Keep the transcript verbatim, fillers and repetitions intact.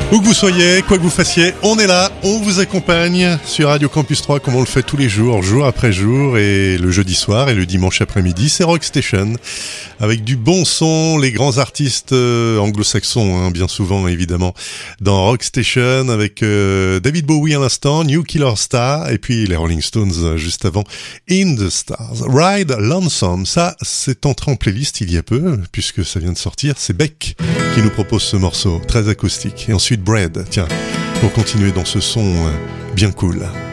Où que vous soyez, quoi que vous fassiez, on est là, on vous accompagne sur Radio Campus trois comme on le fait tous les jours, jour après jour, et le jeudi soir et le dimanche après-midi, c'est Rock Station, avec du bon son, les grands artistes euh, anglo-saxons, hein, bien souvent évidemment, dans Rock Station, avec euh, David Bowie à l'instant, New Killer Star, et puis les Rolling Stones euh, juste avant, In the Stars. Ride Lonesome, ça c'est entré en playlist il y a peu, puisque ça vient de sortir, c'est Beck qui nous propose ce morceau, très acoustique, et ensuite Bread, tiens, pour continuer dans ce son euh, bien cool.